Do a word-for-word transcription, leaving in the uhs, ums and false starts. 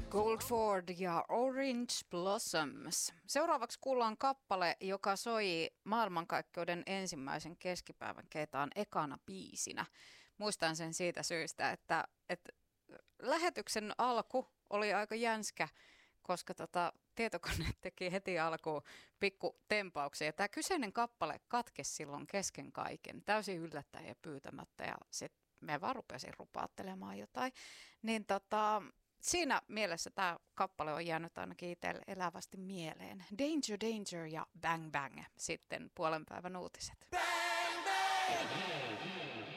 Goldford ja Orange Blossoms. Seuraavaksi kuullaan kappale, joka soi maailmankaikkeuden ensimmäisen keskipäivän keitaan ekana biisinä. Muistan sen siitä syystä, että, että lähetyksen alku oli aika jänskä, koska tota, tietokone teki heti alkuun pikku tempauksia. Tämä kyseinen kappale katkesi silloin kesken kaiken, täysin yllättäen ja pyytämättä, ja sitten me vaan rupesin rupaattelemaan jotain. Niin tota, siinä mielessä tämä kappale on jäänyt ainakin itselle elävästi mieleen. Danger, Danger ja Bang Bang, sitten puolen päivän uutiset. Bang, bang!